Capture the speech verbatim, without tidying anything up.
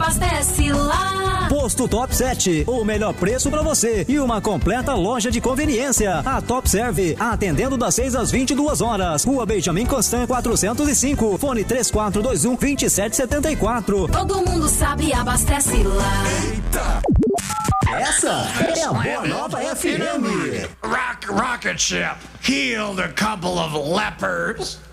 abastece lá. Posto Top Set, o melhor preço pra você e uma completa loja de conveniência. A Top Serve, atendendo das seis às vinte e duas horas. Rua Benjamin Constant quatrocentos e cinco. Fone três quatro dois um, dois sete sete quatro. Todo mundo sabe, abastece lá. Eita! Essa é a Boa Nova F M. Rock, rocket ship healed a couple of lepers.